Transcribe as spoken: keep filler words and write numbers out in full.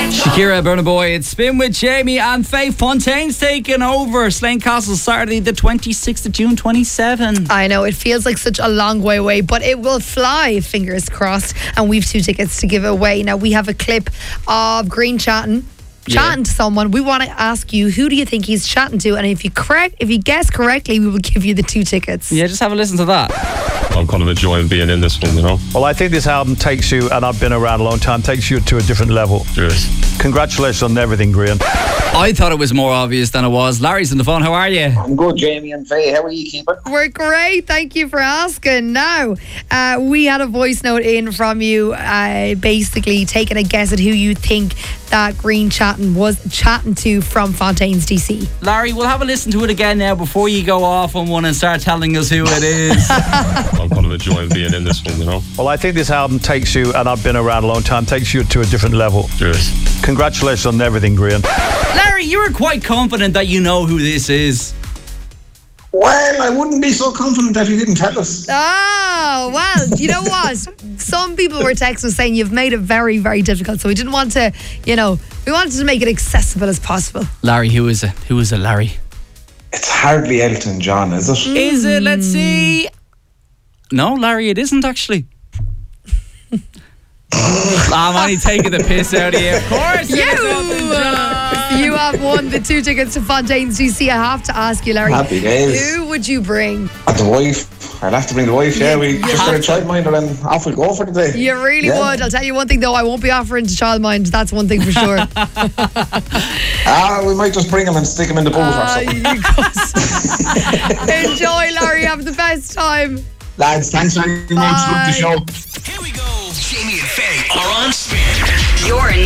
Shakira, Burna Boy, it's Spin with Jamie and Faye. Fontaine's taking over Slane Castle Saturday the twenty-sixth of June twenty-seven. I know, it feels like such a long way away, but it will fly, fingers crossed. And we've two tickets to give away. Now, we have a clip of Green chatting. Chatting yeah. to someone. We want to ask you, who do you think he's chatting to? And if you correct, if you guess correctly, we will give you the two tickets. Yeah, just have a listen to that. I'm kind of enjoying being in this one, you know. Well, I think this album takes you, and I've been around a long time, takes you to a different level. Cheers. Congratulations on everything, Green. I thought it was more obvious than it was. Larry's on the phone. How are you? I'm good, Jamie and Faye. How are you keeping? We're great. Thank you for asking. Now, uh, we had a voice note in from you, uh, basically taking a guess at who you think that Green chatting was chatting to from Fontaine's D C. Larry, we'll have a listen to it again now before you go off on one and start telling us who it is. I'm kind of enjoying being in this one, you know. Well, I think this album takes you, and I've been around a long time, takes you to a different level. Cheers. Congratulations on everything, Green. Larry, you were quite confident that you know who this is. Well, I wouldn't be so confident if you didn't tell us. Oh, well, you know what? Some people were texting saying you've made it very, very difficult. So we didn't want to, you know, we wanted to make it accessible as possible. Larry, who is it? Who is it, Larry? It's hardly Elton John, is it? Is it? Let's see. No, Larry, it isn't actually. I'm only taking the piss out of you. Of course it is Elton John. You have won the two tickets to Fontaine's D C. I have to ask you, Larry. Happy days. Who would you bring? The wife. I'd have to bring the wife, yeah. We just got a childminder and off we go for the day. You really yeah. would. I'll tell you one thing though, I won't be offering to childmind. That's one thing for sure. Ah, we might just bring him and stick him in the booth uh, or something. Enjoy, Larry. Have the best time. Lads, thanks very much. Love the show. Here we go. Jamie and Faye are on Spin. You're